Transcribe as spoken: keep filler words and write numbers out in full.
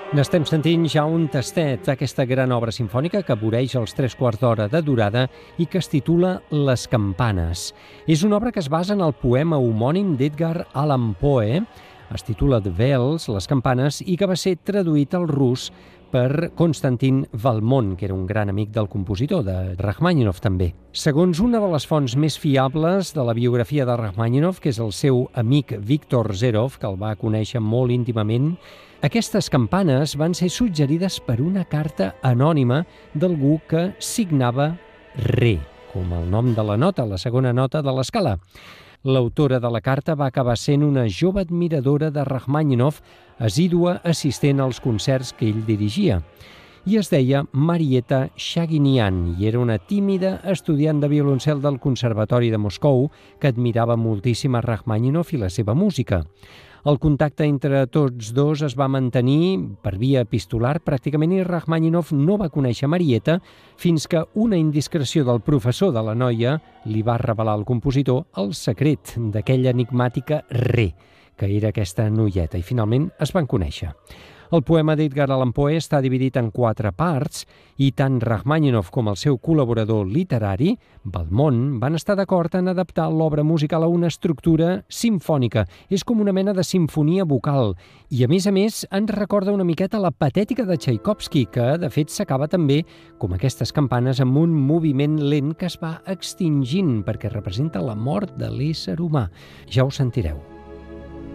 N'estem sentint ja un tastet d'aquesta gran obra simfònica que voreja els tres quarts d'hora de durada i que es titula Les campanes. És una obra que es basa en el poema homònim d'Edgar Allan Poe, es titula The Bells, les campanes, i que va ser traduït al rus per Konstantin Valmont, que era un gran amic del compositor, de Rachmaninoff també. Segons una de les fonts més fiables de la biografia de Rachmaninoff, que és el seu amic Viktor Zerov, que el va conèixer molt íntimament, aquestes campanes van ser suggerides per una carta anònima d'algú que signava Re, com el nom de la nota, la segona nota de l'escala. L'autora de la carta va acabar sent una jove admiradora de Rachmaninoff, assídua assistent als concerts que ell dirigia. I es deia Marieta Shaginian i era una tímida estudiant de violoncel del Conservatori de Moscou que admirava moltíssim a Rachmaninoff i la seva música. El contacte entre tots dos es va mantenir per via epistolar pràcticament i Rachmaninoff no va conèixer Marieta fins que una indiscreció del professor de la noia li va revelar al compositor el secret d'aquella enigmàtica Re, que era aquesta noieta, i finalment es van conèixer. El poema d'Edgar Allan Poe està dividit en quatre parts i tant Rachmaninoff com el seu col·laborador literari, Valmont, van estar d'acord en adaptar l'obra musical a una estructura simfònica. És com una mena de simfonia vocal i, a més a més, ens recorda una miqueta la patètica de Tchaikovsky, que, de fet, s'acaba també, com aquestes campanes, amb un moviment lent que es va extingint perquè representa la mort de l'ésser humà. Ja ho sentireu.